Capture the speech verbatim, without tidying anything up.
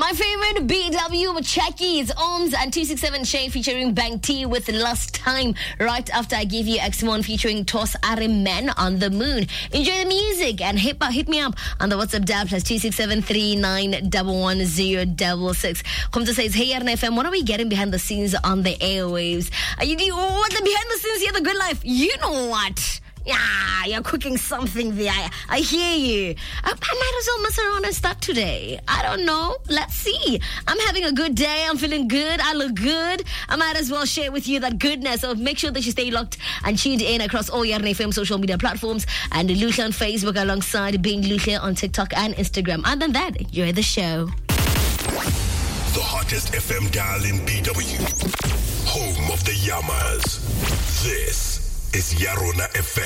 My favorite B W Checky is Ohms and two sixty-seven Shay featuring Bang T with Last Time. Right after I gave you X one featuring Toss Men on the Moon. Enjoy the music and hit, hit me up on the WhatsApp dial plus two six seven three nine one one zero six six. Kumta says, hey R N F M, what are we getting behind the scenes on the airwaves? Are you, what the behind the scenes here, the good life? You know what? Yeah, you're cooking something there. I, I hear you. I, I might as well mess around and start today. I don't know. Let's see. I'm having a good day. I'm feeling good. I look good. I might as well share with you that goodness. So make sure that you stay locked and tuned in across all your R N F M social media platforms and Luhle on Facebook alongside being Luhle on TikTok and Instagram. Other than that, enjoy the show. The hottest F M dial in B W. Home of the Yamas. This is Yarona F M.